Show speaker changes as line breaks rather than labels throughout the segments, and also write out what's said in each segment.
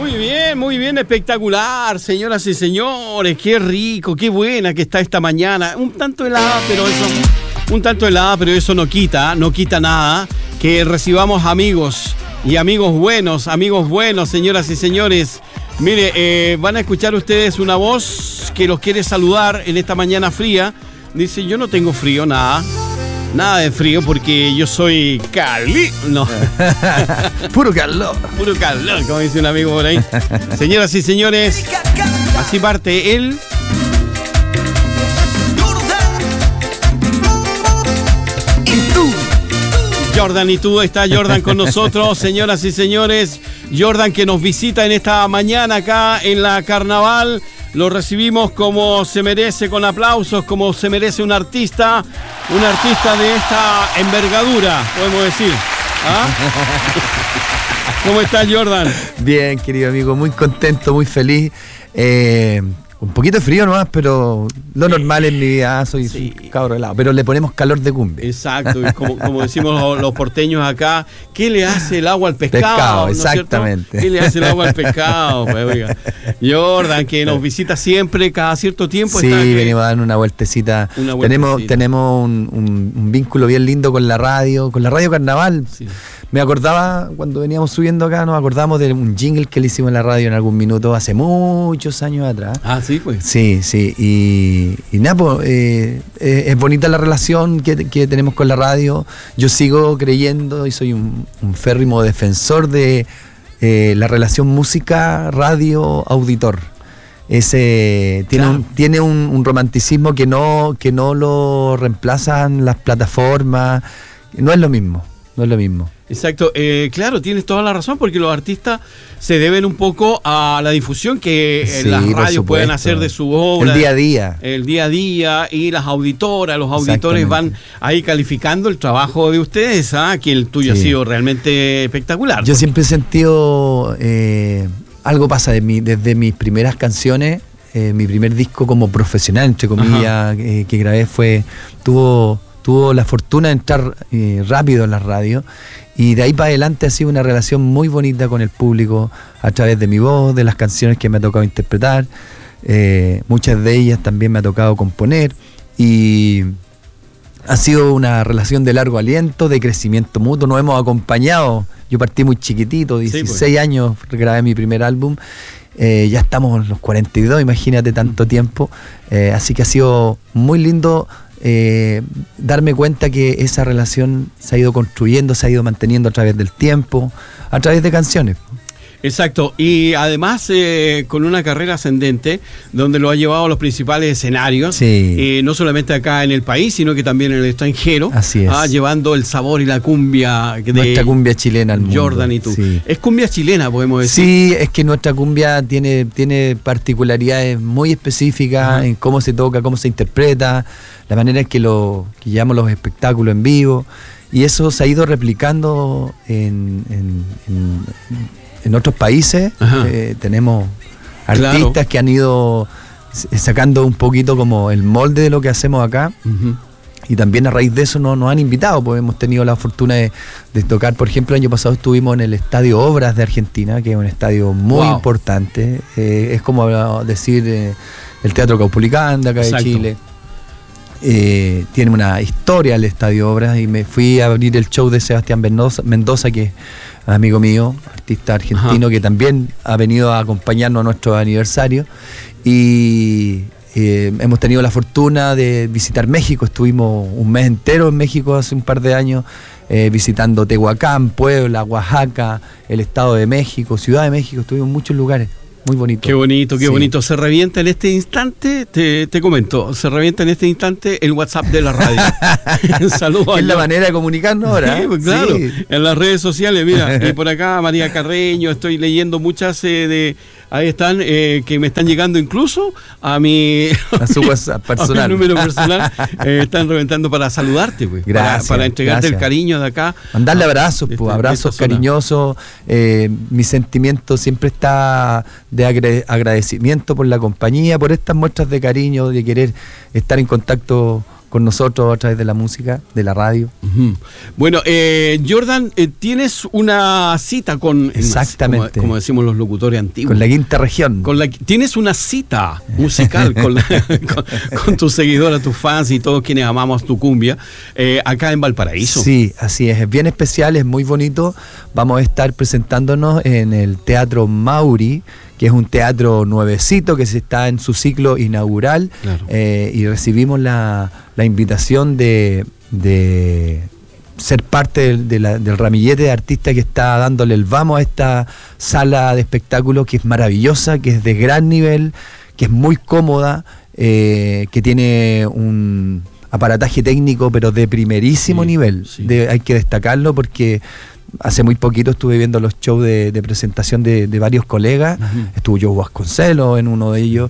Muy bien, espectacular, señoras y señores, qué rico, qué buena que está esta mañana, un tanto helada, pero eso no quita nada, que recibamos amigos buenos, señoras y señores. Mire, van a escuchar ustedes una voz que los quiere saludar en esta mañana fría. Dice, yo no tengo frío, nada de frío porque yo soy no.
Puro calor,
como dice un amigo por ahí. Señoras y señores, así parte él. Jordan y tú, está Jordan con nosotros, señoras y señores. Jordan que nos visita en esta mañana acá en la Carnaval. Lo recibimos como se merece, con aplausos, como se merece un artista de esta envergadura, podemos decir. ¿Ah? ¿Cómo estás, Jordan?
Bien, querido amigo, muy contento, muy feliz. Un poquito de frío nomás, pero lo normal en mi vida, soy cabro helado, pero le ponemos calor de cumbia.
Exacto, y como decimos los porteños acá, ¿qué le hace el agua al pescado?
Pescado,
¿no
exactamente.
¿Qué le hace el agua al pescado? Pues, oiga. Jordan, que nos visita siempre, cada cierto tiempo.
Sí, venimos a dar una vueltecita. Tenemos un vínculo bien lindo con la radio Carnaval. Sí. Me acordaba, cuando veníamos subiendo acá, nos acordamos de un jingle que le hicimos en la radio en algún minuto hace muchos años atrás.
Ah, sí, pues.
Sí. Y nada, pues, es bonita la relación que tenemos con la radio. Yo sigo creyendo y soy un férrimo defensor de la relación música, radio, auditor. Tiene un romanticismo que no lo reemplazan las plataformas. No es lo mismo.
Exacto, claro, tienes toda la razón, porque los artistas se deben un poco a la difusión que las radios pueden hacer de su obra. El día a día, y las auditoras, los auditores van ahí calificando el trabajo de ustedes, que el tuyo ha sido realmente espectacular.
Yo siempre he sentido, algo pasa desde mis primeras canciones, mi primer disco como profesional, entre comillas, que grabé tuvo la fortuna de entrar rápido en las radios, y de ahí para adelante ha sido una relación muy bonita con el público a través de mi voz, de las canciones que me ha tocado interpretar. Muchas de ellas también me ha tocado componer, y ha sido una relación de largo aliento, de crecimiento mutuo. Nos hemos acompañado. Yo partí muy chiquitito, 16 años, grabé mi primer álbum. Ya estamos en los 42, imagínate tanto tiempo. Así que ha sido muy lindo darme cuenta que esa relación se ha ido construyendo, se ha ido manteniendo a través del tiempo, a través de canciones.
Exacto, y además con una carrera ascendente donde lo ha llevado a los principales escenarios, no solamente acá en el país, sino que también en el extranjero.
Así es.
Llevando el sabor y la cumbia de
nuestra cumbia chilena al mundo.
Jordan y tú. Sí. Es cumbia chilena, podemos decir.
Sí, es que nuestra cumbia tiene particularidades muy específicas en cómo se toca, cómo se interpreta, la manera en que llevamos los espectáculos en vivo, y eso se ha ido replicando en otros países. Tenemos artistas que han ido sacando un poquito como el molde de lo que hacemos acá, y también a raíz de eso nos han invitado, porque hemos tenido la fortuna de tocar. Por ejemplo, el año pasado estuvimos en el Estadio Obras de Argentina, que es un estadio muy importante. Es como decir el Teatro Caupolicán de acá de Chile. Tiene una historia el Estadio Obras, y me fui a abrir el show de Sebastián Mendoza, que es amigo mío, artista argentino, que también ha venido a acompañarnos a nuestro aniversario. Y hemos tenido la fortuna de visitar México. Estuvimos un mes entero en México hace un par de años, visitando Tehuacán, Puebla, Oaxaca, el Estado de México, Ciudad de México. Estuvimos en muchos lugares. Muy bonito.
Qué bonito. Se revienta en este instante, te comento, se revienta en este instante el WhatsApp de la radio. Saludos.
Es la manera de comunicarnos ahora.
Sí, pues claro, en las redes sociales, mira, y por acá María Carreño, estoy leyendo muchas ahí están, que me están llegando incluso a su WhatsApp personal. A mi número personal, están reventando para saludarte, pues.
Gracias.
Para entregarte el cariño de acá.
Mandarle abrazos, abrazos cariñosos. Mi sentimiento siempre está de agradecimiento por la compañía, por estas muestras de cariño, de querer estar en contacto con nosotros a través de la música, de la radio.
Uh-huh. Bueno, Jordan, tienes una cita con...
Exactamente.
Como decimos los locutores antiguos.
Con la Quinta Región.
Tienes una cita musical con tus seguidores, tus fans y todos quienes amamos tu cumbia, acá en Valparaíso.
Sí, así es bien especial, es muy bonito. Vamos a estar presentándonos en el Teatro Mauri, que es un teatro nuevecito que se está en su ciclo inaugural. Claro. Y recibimos la invitación de ser parte del ramillete de artistas que está dándole el vamos a esta sala de espectáculos, que es maravillosa, que es de gran nivel, que es muy cómoda, que tiene un aparataje técnico pero de primerísimo nivel. Sí. Hay que destacarlo porque hace muy poquito estuve viendo los shows de presentación de varios colegas. Uh-huh. Estuvo Joe Vasconcelos en uno de ellos,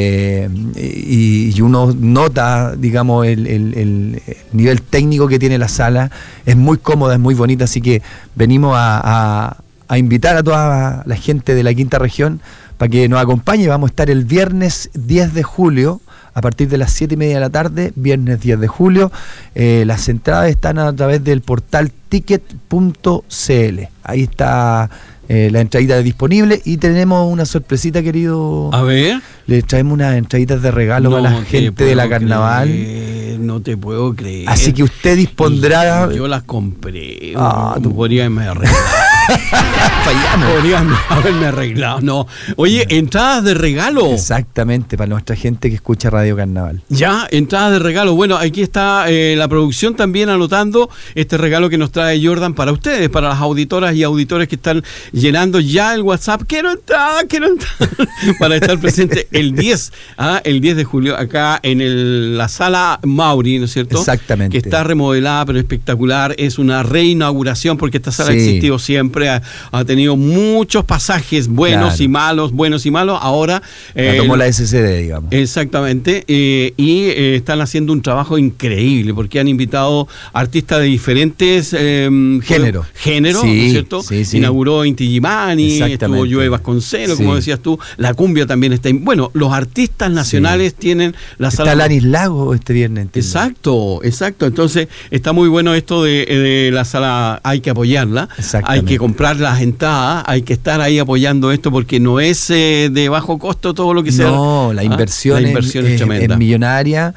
y uno nota, digamos, el nivel técnico que tiene la sala. Es muy cómoda, es muy bonita, así que venimos a invitar a toda la gente de la Quinta Región para que nos acompañe. Vamos a estar el viernes 10 de julio a partir de las 7:30 de la tarde, viernes 10 de julio. Las entradas están a través del portal ticket.cl. Ahí está la entradita disponible, y tenemos una sorpresita, querido.
A ver.
Le traemos unas entraditas de regalo para la gente de la Carnaval.
No te puedo creer.
Así que usted dispondrá.
Yo las compré. Tú podrías haberme arreglado.
Fallamos.
Podrías haberme arreglado. No. Oye, entradas de regalo.
Exactamente, para nuestra gente que escucha Radio Carnaval.
Ya, entradas de regalo. Bueno, aquí está la producción también anotando este regalo que nos trae Jordan para ustedes, para las auditoras y auditores que están llenando ya el WhatsApp. Quiero entrar para estar presente el 10 de julio acá en la sala Mauri, ¿no es cierto?
Exactamente.
Que está remodelada, pero espectacular. Es una reinauguración porque esta sala ha existido siempre, ha tenido muchos pasajes buenos y malos. Ahora
la tomó la SCD, digamos.
Exactamente, y están haciendo un trabajo increíble porque han invitado artistas de diferentes géneros, ¿no es cierto? Sí. Inauguró Inti Gimani, estuvo Joe Vasconcelos, como decías tú, la cumbia también está. Bueno, los artistas nacionales tienen la sala.
Está Lanis Lago este viernes.
Exacto. Entonces está muy bueno esto de la sala, hay que apoyarla, hay que comprar las entradas, hay que estar ahí apoyando esto porque no es de bajo costo todo lo que sea.
No, la inversión es tremenda. Es millonaria,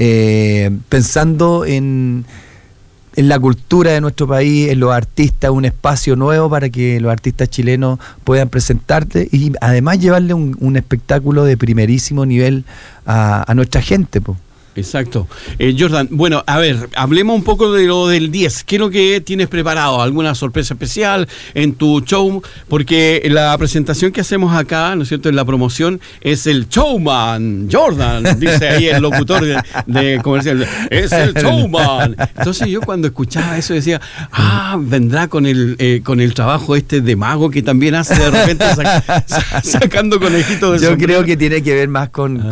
pensando en la cultura de nuestro país, en los artistas, un espacio nuevo para que los artistas chilenos puedan presentarte y además llevarle un espectáculo de primerísimo nivel a nuestra gente, po.
Exacto. Jordan, bueno, a ver, hablemos un poco de lo del 10. ¿Qué es lo que tienes preparado? ¿Alguna sorpresa especial en tu show? Porque la presentación que hacemos acá, ¿no es cierto?, en la promoción, es el showman, Jordan, dice ahí el locutor de comercial, es el showman. Entonces yo cuando escuchaba eso decía, vendrá con el trabajo de mago que también hace de repente sacando conejitos de
Yo creo que tiene que ver más con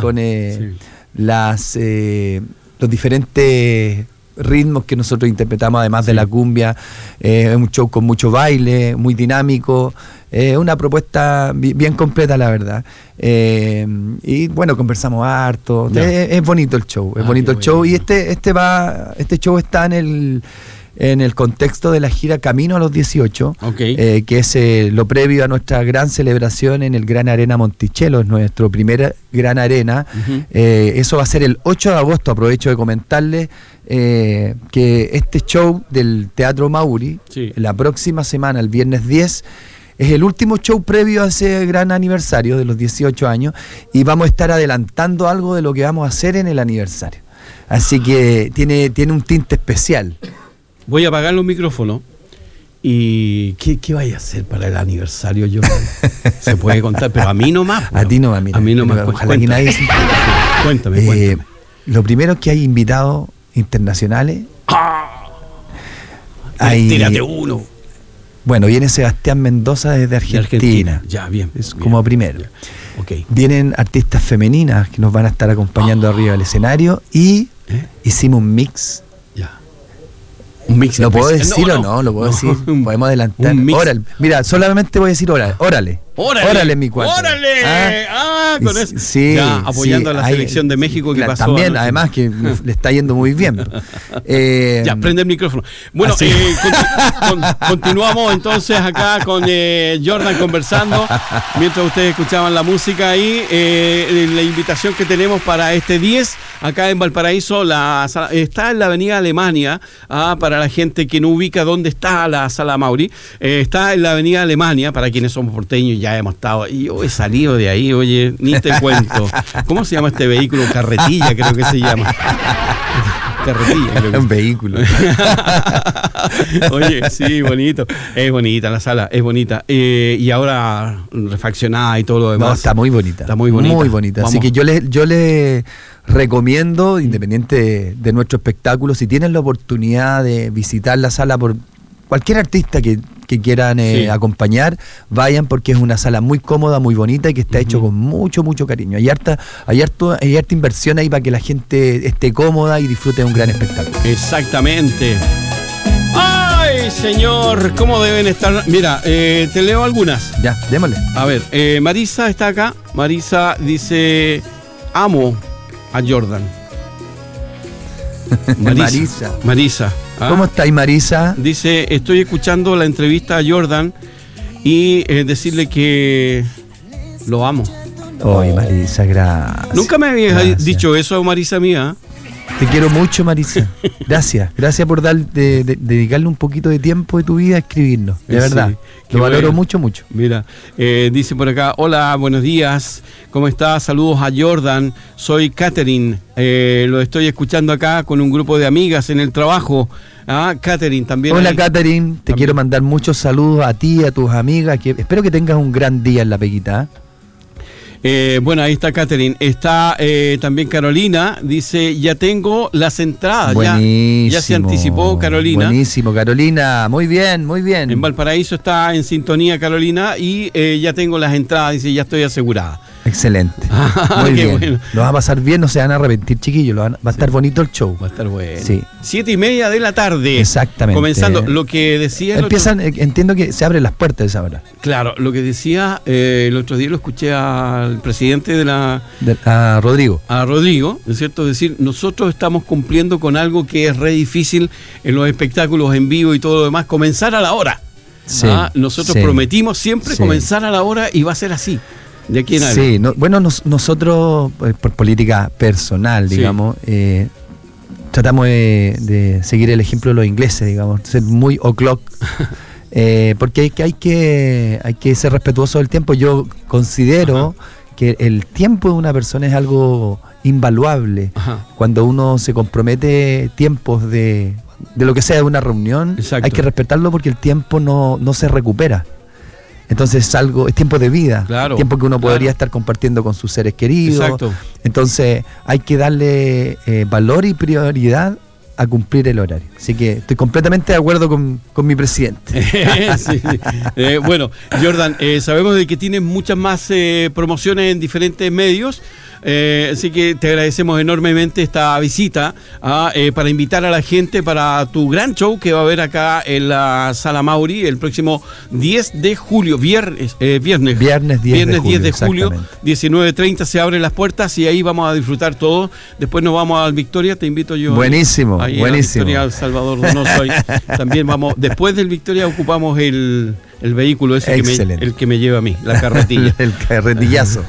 los diferentes ritmos que nosotros interpretamos, además de la cumbia. Es un show con mucho baile, muy dinámico, una propuesta bien completa, la verdad. Y bueno, conversamos harto. Es bonito el show, show. Y este show está en el contexto de la gira Camino a los 18, que es lo previo a nuestra gran celebración en el Gran Arena Monticello, es nuestro primer Gran Arena. Uh-huh. Eso va a ser el 8 de agosto, aprovecho de comentarles que este show del Teatro Mauri, la próxima semana, el viernes 10, es el último show previo a ese gran aniversario de los 18 años, y vamos a estar adelantando algo de lo que vamos a hacer en el aniversario. Así que tiene un tinte especial.
Voy a apagar los micrófonos. ¿Y qué vaya a hacer para el aniversario, yo? Se puede contar, pero a mí nomás.
A ti nomás, mira.
A mí nomás.
Ojalá que nadie se...
Cuéntame.
Lo primero es que hay invitados internacionales.
Tírate uno.
Bueno, viene Sebastián Mendoza desde Argentina.
Ya, bien.
Es como primero.
Okay.
Vienen artistas femeninas que nos van a estar acompañando arriba del escenario y hicimos un mix.
Un mix.
¿Lo puedo decir o no? ¿Lo puedo decir? Podemos adelantar. Mira, solamente voy a decir órale. Órale, mi cuate.
¡Órale! Con eso.
Sí,
ya, apoyando a la selección de México que pasó.
También, además que le está yendo muy bien.
Ya, prende el micrófono. Bueno, continuamos entonces acá con Jordan conversando, mientras ustedes escuchaban la música ahí. La invitación que tenemos para este 10, acá en Valparaíso, está en la avenida Alemania, para la gente que no ubica dónde está la Sala Mauri. Está en la avenida Alemania, para quienes somos porteños, ya hemos estado, y yo he salido de ahí, oye, ni te cuento. ¿Cómo se llama este vehículo? Carretilla, creo que se llama. Carretilla, creo que
un vehículo.
Oye, sí, bonito. Es bonita la sala, es bonita. Y ahora refaccionada y todo lo demás.
No, está muy bonita.
Está muy bonita.
Muy bonita. Así que yo le recomiendo, independiente de nuestro espectáculo, si tienen la oportunidad de visitar la sala por cualquier artista que quieran acompañar, vayan, porque es una sala muy cómoda, muy bonita y que está hecho con mucho cariño. Hay harta inversión ahí para que la gente esté cómoda y disfrute de un gran espectáculo.
Exactamente. ¡Ay, señor! ¿Cómo deben estar? Mira, te leo algunas.
Ya, démosle.
A ver, Marisa está acá. Marisa dice: amo a Jordan. Marisa.
¿Cómo estáis, Marisa?
Dice: estoy escuchando la entrevista a Jordan y decirle que lo amo.
Ay, Marisa, gracias.
Nunca me habías dicho eso, Marisa mía.
Te quiero mucho, Marisa. Gracias por dedicarle un poquito de tiempo de tu vida a escribirnos. De verdad. Lo valoro mucho.
Mira, dice por acá: hola, buenos días. ¿Cómo estás? Saludos a Jordan. Soy Catherine. Lo estoy escuchando acá con un grupo de amigas en el trabajo. Catherine también.
Hola, Catherine. Te quiero mandar muchos saludos a ti, a tus amigas. Espero que tengas un gran día en la peguita.
Bueno, ahí está Catherine. Está también Carolina. Dice: ya tengo las entradas. Ya se anticipó Carolina.
Buenísimo, Carolina. Muy bien.
En Valparaíso está en sintonía Carolina y ya tengo las entradas. Dice: ya estoy asegurada.
Excelente. Muy bien. Bueno. Lo va a pasar bien, no se van a arrepentir, chiquillos. Va a estar bonito el show.
Va a estar bueno.
Sí.
7:30 de la tarde.
Exactamente.
Comenzando. Lo que decía.
Entiendo que se abren las puertas a esa hora.
Claro, lo que decía el otro día, lo escuché al presidente
a Rodrigo.
A Rodrigo, ¿no es cierto? Es decir, nosotros estamos cumpliendo con algo que es re difícil en los espectáculos en vivo y todo lo demás, comenzar a la hora. Sí, nosotros prometimos siempre comenzar a la hora y va a ser así. De aquí en adelante.
Sí, nosotros, por política personal, digamos, tratamos de seguir el ejemplo de los ingleses, digamos, ser muy o'clock. Porque hay que ser respetuoso del tiempo. Yo considero que el tiempo de una persona es algo invaluable. Cuando uno se compromete tiempos de lo que sea de una reunión, hay que respetarlo, porque el tiempo no se recupera. Entonces es tiempo de vida, tiempo que uno podría estar compartiendo con sus seres queridos.
Exacto.
Entonces hay que darle valor y prioridad a cumplir el horario. Así que estoy completamente de acuerdo con mi presidente.
Sí. Bueno, Jordan, sabemos de que tienes muchas más promociones en diferentes medios. Así que te agradecemos enormemente esta visita para invitar a la gente para tu gran show que va a haber acá en la Sala Mauri el próximo 10 de julio, viernes 10 de julio, 19:30 se abren las puertas y ahí vamos a disfrutar todo. Después nos vamos al Victoria, te invito yo.
Buenísimo.
Victoria Salvador Donoso. Después del Victoria ocupamos el vehículo ese el que me lleva a mí, la carretilla.
El carretillazo.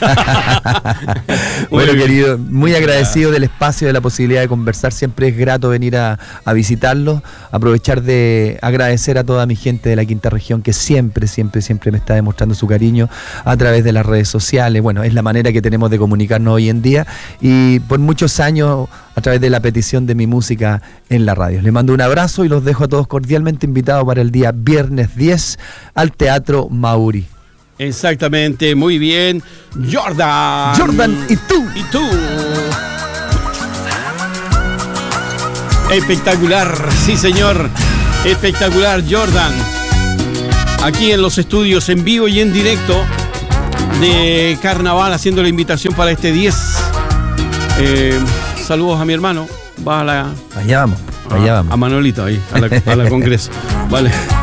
Bueno, querido, muy agradecido del espacio, de la posibilidad de conversar. Siempre es grato venir a visitarlos. Aprovechar de agradecer a toda mi gente de la Quinta Región que siempre me está demostrando su cariño a través de las redes sociales. Bueno, es la manera que tenemos de comunicarnos hoy en día, y por muchos años a través de la petición de mi música en la radio. Les mando un abrazo y los dejo a todos cordialmente invitados para el día viernes 10 al Teatro Mauri.
Exactamente, muy bien. Jordan,
¿y tú?
Espectacular, sí señor. Espectacular, Jordan. Aquí en los estudios en vivo y en directo de Carnaval, haciendo la invitación para este 10. Saludos a mi hermano.
Allá vamos.
A Manolito ahí, a la Congreso. Vale.